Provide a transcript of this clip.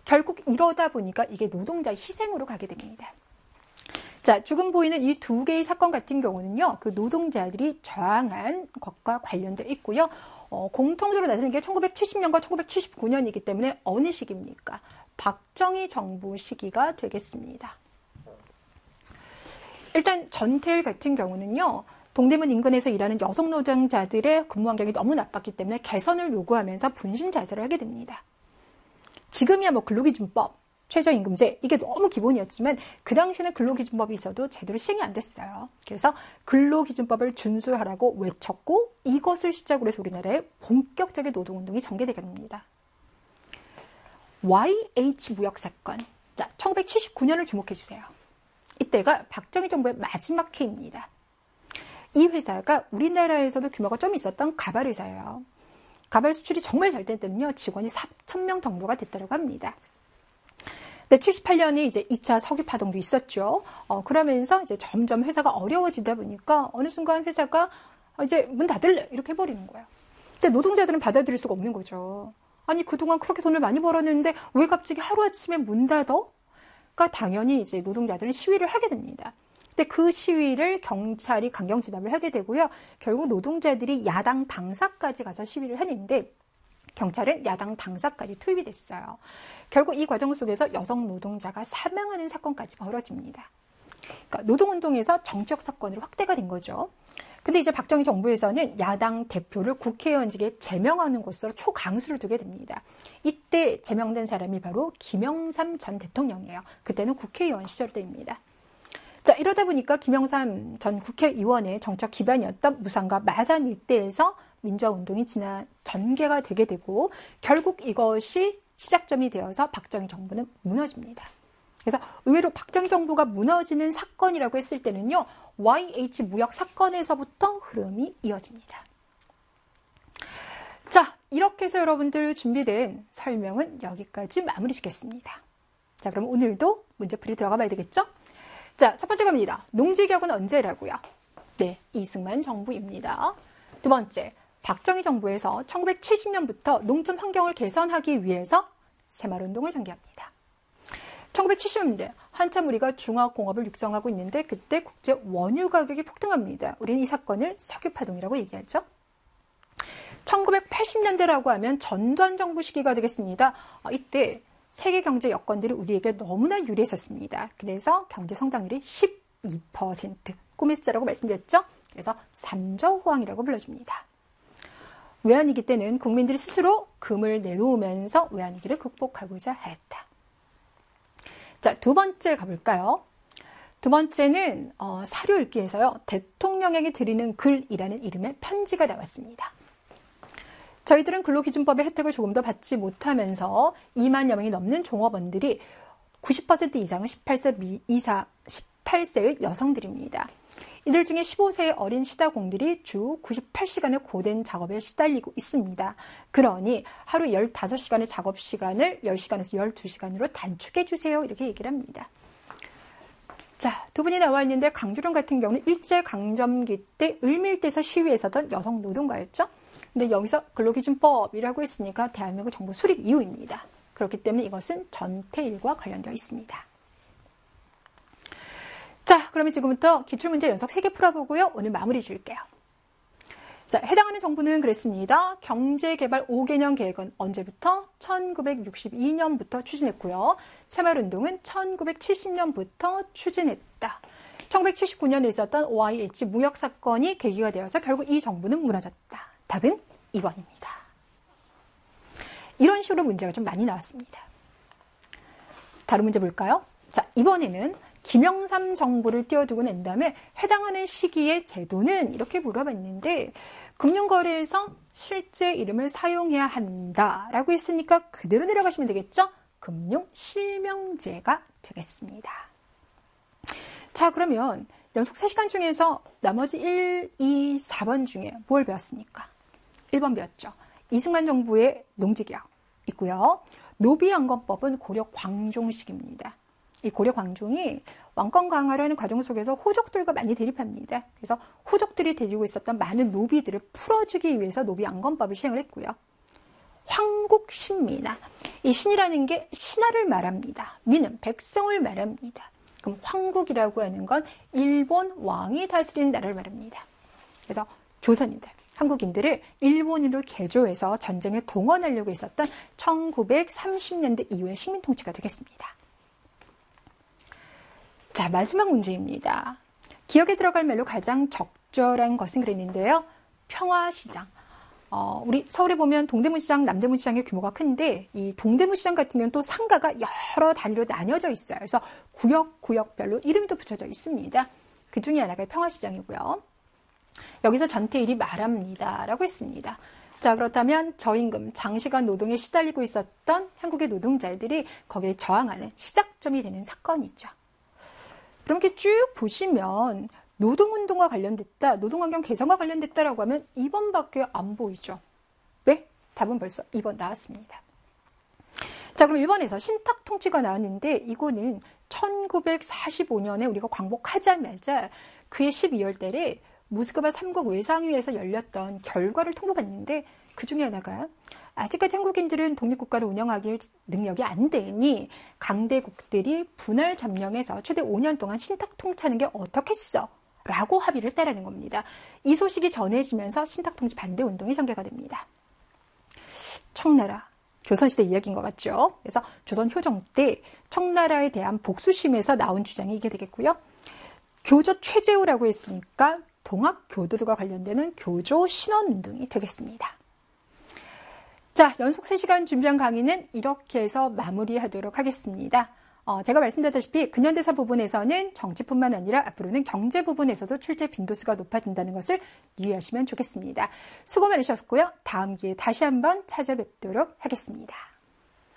결국 이러다 보니까 이게 노동자의 희생으로 가게 됩니다. 자, 지금 보이는 이 두 개의 사건 같은 경우는요, 그 노동자들이 저항한 것과 관련되어 있고요. 공통적으로 나타나는 게 1970년과 1979년이기 때문에 어느 시기입니까? 박정희 정부 시기가 되겠습니다. 일단 전태일 같은 경우는요, 동대문 인근에서 일하는 여성 노동자들의 근무 환경이 너무 나빴기 때문에 개선을 요구하면서 분신 자살을 하게 됩니다. 지금이야 뭐 근로기준법, 최저임금제 이게 너무 기본이었지만 그 당시에는 근로기준법이 있어도 제대로 시행이 안 됐어요. 그래서 근로기준법을 준수하라고 외쳤고 이것을 시작으로 해서 우리나라에 본격적인 노동운동이 전개되게 됩니다. YH 무역 사건. 자, 1979년을 주목해 주세요. 이때가 박정희 정부의 마지막 해입니다. 이 회사가 우리나라에서도 규모가 좀 있었던 가발 회사예요. 가발 수출이 정말 잘 될 때는요, 직원이 4,000명 정도가 됐다고 합니다. 근데 78년에 이제 2차 석유 파동도 있었죠. 그러면서 이제 점점 회사가 어려워지다 보니까 어느 순간 회사가 이제 문 닫을래 이렇게 해버리는 거예요. 근데 노동자들은 받아들일 수가 없는 거죠. 아니 그동안 그렇게 돈을 많이 벌었는데 왜 갑자기 하루아침에 문 닫어? 그러니까 당연히 이제 노동자들은 시위를 하게 됩니다. 근데 그 시위를 경찰이 강경 진압을 하게 되고요. 결국 노동자들이 야당 당사까지 가서 시위를 하는데 경찰은 야당 당사까지 투입이 됐어요. 결국 이 과정 속에서 여성 노동자가 사망하는 사건까지 벌어집니다. 그러니까 노동운동에서 정치적 사건으로 확대가 된 거죠. 근데 이제 박정희 정부에서는 야당 대표를 국회의원직에 제명하는 것으로 초강수를 두게 됩니다. 이때 제명된 사람이 바로 김영삼 전 대통령이에요. 그때는 국회의원 시절 때입니다. 자, 이러다 보니까 김영삼 전 국회의원의 정책 기반이었던 무산과 마산 일대에서 민주화운동이 전개가 되게 되고 결국 이것이 시작점이 되어서 박정희 정부는 무너집니다. 그래서 의외로 박정희 정부가 무너지는 사건이라고 했을 때는요, YH 무역 사건에서부터 흐름이 이어집니다. 자, 이렇게 해서 여러분들 준비된 설명은 여기까지 마무리 짓겠습니다. 자, 그럼 오늘도 문제풀이 들어가 봐야 되겠죠? 자, 첫 번째 갑니다. 농지개혁은 언제라고요? 네, 이승만 정부입니다. 두 번째, 박정희 정부에서 1970년부터 농촌 환경을 개선하기 위해서 새마을운동을 전개합니다. 1970년대 한참 우리가 중화공업을 육성하고 있는데 그때 국제 원유 가격이 폭등합니다. 우리는 이 사건을 석유파동이라고 얘기하죠. 1980년대라고 하면 전두환 정부 시기가 되겠습니다. 이때 세계 경제 여건들이 우리에게 너무나 유리했었습니다. 그래서 경제 성장률이 12%, 꿈의 숫자라고 말씀드렸죠. 그래서 삼저우호황이라고 불러줍니다. 외환위기 때는 국민들이 스스로 금을 내놓으면서 외환위기를 극복하고자 했다. 자, 두 번째 가볼까요? 두 번째는 사료 읽기에서요. 대통령에게 드리는 글이라는 이름의 편지가 나왔습니다. 저희들은 근로기준법의 혜택을 조금 더 받지 못하면서 2만여 명이 넘는 종업원들이 90% 이상은 18세의 여성들입니다. 이들 중에 15세의 어린 시다공들이 주 98시간의 고된 작업에 시달리고 있습니다. 그러니 하루 15시간의 작업 시간을 10시간에서 12시간으로 단축해 주세요. 이렇게 얘기를 합니다. 자, 두 분이 나와 있는데 강주령 같은 경우는 일제강점기 때 을밀대에서 시위했었던 여성 노동가였죠. 근데 여기서 근로기준법이라고 했으니까 대한민국 정부 수립 이후입니다. 그렇기 때문에 이것은 전태일과 관련되어 있습니다. 자, 그러면 지금부터 기출문제 연속 3개 풀어보고요. 오늘 마무리 지을게요. 자, 해당하는 정부는 그랬습니다. 경제개발 5개년 계획은 언제부터? 1962년부터 추진했고요. 새마을운동은 1970년부터 추진했다. 1979년에 있었던 OIH 무역 사건이 계기가 되어서 결국 이 정부는 무너졌다. 답은 2번입니다. 이런 식으로 문제가 좀 많이 나왔습니다. 다른 문제 볼까요? 자, 이번에는 김영삼 정부를 띄워두고 난 다음에 해당하는 시기의 제도는 이렇게 물어봤는데 금융거래에서 실제 이름을 사용해야 한다라고 했으니까 그대로 내려가시면 되겠죠? 금융실명제가 되겠습니다. 자, 그러면 연속 3시간 중에서 나머지 1, 2, 4번 중에 뭘 배웠습니까? 1번 배웠죠. 이승만 정부의 농지개혁 있고요. 노비안건법은 고려 광종식입니다. 이 고려 광종이 왕권 강화를 하는 과정 속에서 호족들과 많이 대립합니다. 그래서 호족들이 데리고 있었던 많은 노비들을 풀어주기 위해서 노비안건법을 시행을 했고요. 황국신민화. 이 신이라는 게 신하를 말합니다. 민은 백성을 말합니다. 그럼 황국이라고 하는 건 일본 왕이 다스리는 나라를 말합니다. 그래서 조선인들, 한국인들을 일본인으로 개조해서 전쟁에 동원하려고 했었던 1930년대 이후의 식민 통치가 되겠습니다. 자, 마지막 문제입니다. 기억에 들어갈 말로 가장 적절한 것은 그랬는데요. 평화시장. 우리 서울에 보면 동대문시장, 남대문시장의 규모가 큰데 이 동대문시장 같은 경우는 또 상가가 여러 단위로 나뉘어져 있어요. 그래서 구역별로 이름이 또 붙여져 있습니다. 그 중에 하나가 평화시장이고요. 여기서 전태일이 말합니다 라고 했습니다. 자, 그렇다면 저임금, 장시간 노동에 시달리고 있었던 한국의 노동자들이 거기에 저항하는 시작점이 되는 사건이죠. 그럼 이렇게 쭉 보시면 노동운동과 관련됐다, 노동환경 개선과 관련됐다라고 하면 2번밖에 안 보이죠. 네? 답은 벌써 2번 나왔습니다. 자, 그럼 1번에서 신탁통치가 나왔는데 이거는 1945년에 우리가 광복하자마자 그해 12월 달에 모스크바 3국 외상회의에서 열렸던 결과를 통보받는데 그 중에 하나가 아직까지 한국인들은 독립국가를 운영하기 능력이 안 되니 강대국들이 분할 점령해서 최대 5년 동안 신탁통치하는 게 어떻겠어? 라고 합의를 했다라는 겁니다. 이 소식이 전해지면서 신탁통치 반대 운동이 전개가 됩니다. 청나라, 조선시대 이야기인 것 같죠? 그래서 조선 효정 때 청나라에 대한 복수심에서 나온 주장이 이게 되겠고요. 교조 최재우라고 했으니까 동학교도들과 관련되는 교조 신원운동이 되겠습니다. 자, 연속 3시간 준비한 강의는 이렇게 해서 마무리하도록 하겠습니다. 제가 말씀드렸다시피 근현대사 부분에서는 정치뿐만 아니라 앞으로는 경제 부분에서도 출제 빈도수가 높아진다는 것을 유의하시면 좋겠습니다. 수고 많으셨고요. 다음 기회에 다시 한번 찾아뵙도록 하겠습니다.